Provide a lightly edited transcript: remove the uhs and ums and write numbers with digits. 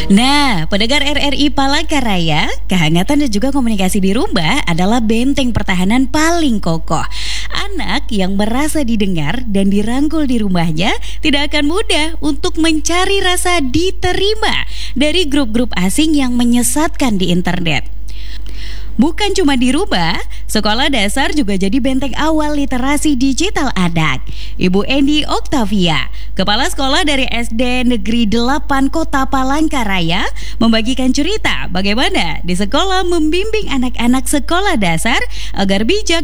Nah, pendengar RRI Palangkaraya, kehangatan dan juga komunikasi di rumah adalah benteng pertahanan paling kokoh. Anak yang merasa didengar dan dirangkul di rumahnya tidak akan mudah untuk mencari rasa diterima dari grup-grup asing yang menyesatkan di internet. Bukan cuma di rumah, sekolah dasar juga jadi benteng awal literasi digital anak. Ibu Endi Oktavia, Kepala Sekolah dari SD Negeri 8 Kota Palangkaraya, membagikan cerita bagaimana di sekolah membimbing anak-anak sekolah dasar agar bijak